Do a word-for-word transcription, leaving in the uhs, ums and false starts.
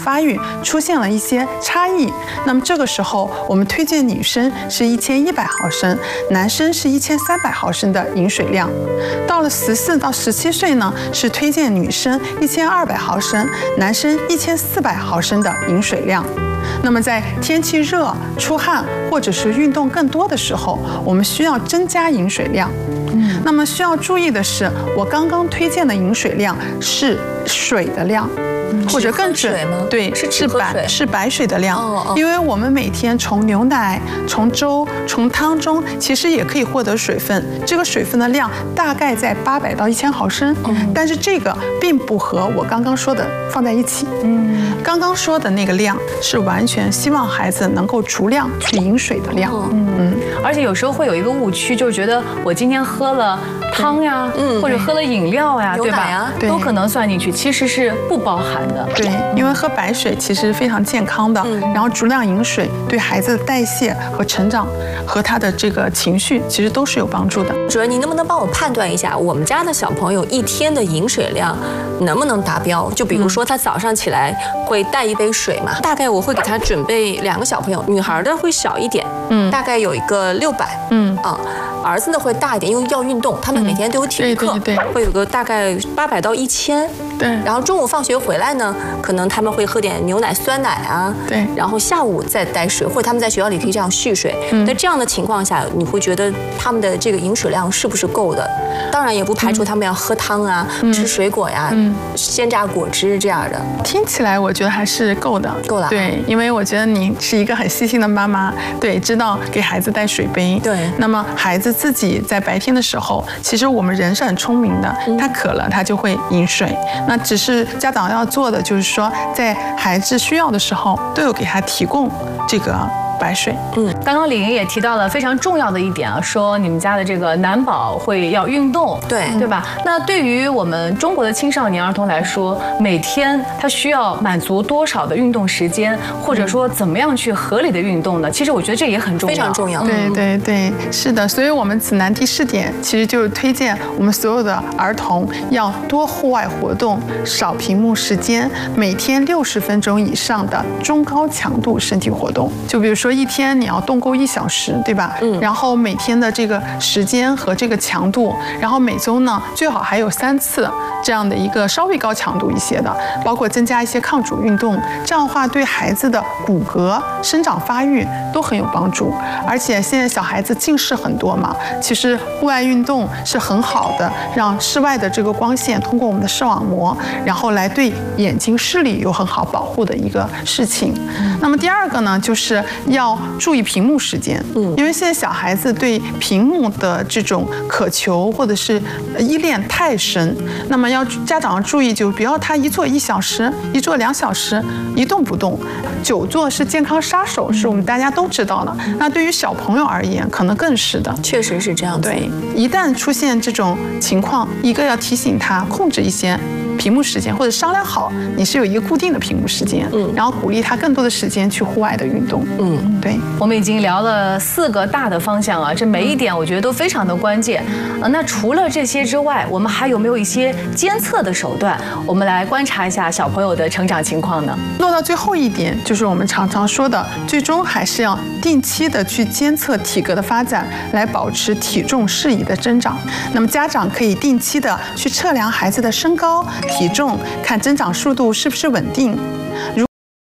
发育出现了一些差异。那么这个时候，我们推荐女生是一千一百毫升，男生是一千三百毫升的饮水量。到了十四到十七岁呢，是推荐女生一千二百毫升，男生一千四百毫升的饮水量。那么在天气热、出汗或者是运动更多的时候，我们需要增加饮水量。嗯，那么需要注意的是，我刚刚推荐的饮水量是水的量。或者更准，对， 是是白是白水的量， 哦哦， 因为我们每天从牛奶、从粥、从汤中，其实也可以获得水分。这个水分的量大概在八百到一千毫升，嗯，但是这个并不和我刚刚说的放在一起。嗯，刚刚说的那个量是完全希望孩子能够足量去饮水的量。 嗯嗯，而且有时候会有一个误区，就是觉得我今天喝了汤呀，嗯，或者喝了饮料呀，对吧？都可能算进去，其实是不包含。 对，因为喝白水其实非常健康的，嗯、然后足量饮水对孩子的代谢和成长和他的这个情绪其实都是有帮助的。 主任，你能不能帮我判断一下，我们家的小朋友一天的饮水量能不能达标？就比如说他早上起来会带一杯水嘛，大概我会给他准备两个小朋友，女孩的会小一点，嗯，大概有一个六百，嗯啊。儿子呢会大一点，因为要运动，他们每天都有体育课， 嗯、对对对， 会有个大概八百到一千。 对。 然后中午放学回来呢，可能他们会喝点牛奶、酸奶啊。 对。 然后下午再带水，或者他们在学校里可以这样蓄水。嗯。那这样的情况下，你会觉得他们的这个饮水量是不是够的？当然也不排除他们要喝汤啊、嗯、吃水果呀、嗯、鲜榨果汁这样的。 听起来我觉得还是够的， 够了。 对，因为我觉得你是一个很细心的妈妈，对，知道给孩子带水杯。 对。 那么孩子自己在白天的时候，其实我们人是很聪明的，他渴了他就会饮水。那只是家长要做的就是说，在孩子需要的时候，都有给他提供这个白水。 嗯，刚刚李莹也提到了非常重要的一点啊，说你们家的这个男宝会要运动， 对对吧？那对于我们中国的青少年儿童来说，每天他需要满足多少的运动时间，或者说怎么样去合理的运动呢？其实我觉得这也很重要， 非常重要。 对对对，是的。所以我们指南第四点其实就是推荐我们所有的儿童要多户外活动，少屏幕时间，每天六十分钟以上的中高强度身体活动。就比如说。说一天你要动够一小时，对吧？嗯。然后每天的这个时间和这个强度，然后每周呢最好还有三次这样的一个稍微高强度一些的，包括增加一些抗阻运动，这样的话对孩子的骨骼生长发育都很有帮助。而且现在小孩子近视很多嘛，其实户外运动是很好的，让室外的这个光线通过我们的视网膜，然后来对眼睛视力有很好保护的一个事情。嗯、那么第二个呢，就是要注意屏幕时间，嗯，因为现在小孩子对屏幕的这种渴求或者是依恋太深，那么要家长要注意，就不要他一坐一小时，一坐两小时，一动不动。久坐是健康杀手，是我们大家都知道的。那对于小朋友而言，可能更是的。 确实是这样子。 对，一旦出现这种情况，一个要提醒他控制一些屏幕时间，或者商量好你是有一个固定的屏幕时间，嗯，然后鼓励他更多的时间去户外的运动，嗯，对。 我们已经聊了四个大的方向啊，这每一点我觉得都非常的关键。呃，那除了这些之外，我们还有没有一些监测的手段，我们来观察一下小朋友的成长情况呢？ 落到最后一点，就是我们常常说的，最终还是要定期的去监测体格的发展，来保持体重适宜的增长。那么家长可以定期的去测量孩子的身高、体重，看增长速度是不是稳定，